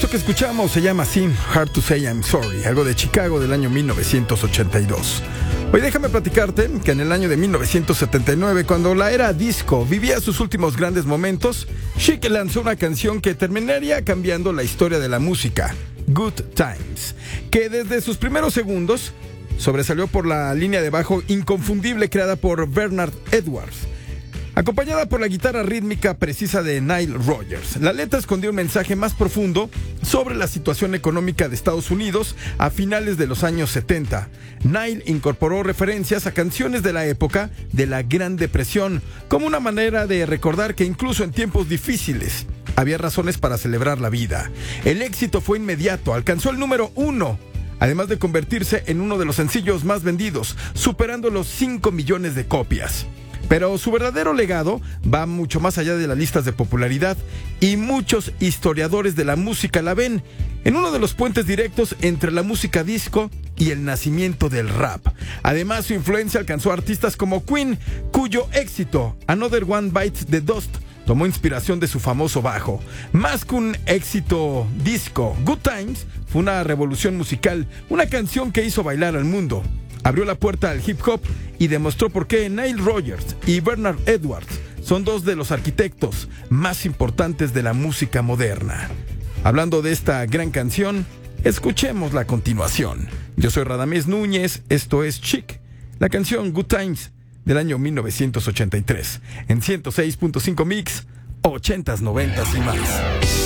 Esto que escuchamos se llama así, Hard to Say I'm Sorry, algo de Chicago del año 1982. Hoy déjame platicarte que en el año de 1979, cuando la era disco vivía sus últimos grandes momentos, Chic lanzó una canción que terminaría cambiando la historia de la música, Good Times, que desde sus primeros segundos sobresalió por la línea de bajo inconfundible creada por Bernard Edwards, acompañada por la guitarra rítmica precisa de Nile Rodgers. La letra escondía un mensaje más profundo sobre la situación económica de Estados Unidos a finales de los años 70. Nile incorporó referencias a canciones de la época de la Gran Depresión, como una manera de recordar que incluso en tiempos difíciles había razones para celebrar la vida. El éxito fue inmediato, alcanzó el número 1, además de convertirse en uno de los sencillos más vendidos, superando los 5 millones de copias. Pero su verdadero legado va mucho más allá de las listas de popularidad, y muchos historiadores de la música la ven en uno de los puentes directos entre la música disco y el nacimiento del rap. Además, su influencia alcanzó a artistas como Queen, cuyo éxito, Another One Bites the Dust, tomó inspiración de su famoso bajo. Más que un éxito disco, Good Times fue una revolución musical, una canción que hizo bailar al mundo. Abrió la puerta al hip hop y demostró por qué Nile Rodgers y Bernard Edwards son dos de los arquitectos más importantes de la música moderna. Hablando de esta gran canción, escuchémosla a continuación. Yo soy Radamés Núñez, esto es Chic, la canción Good Times del año 1983, en 106.5 Mix, 80s, 90s y más.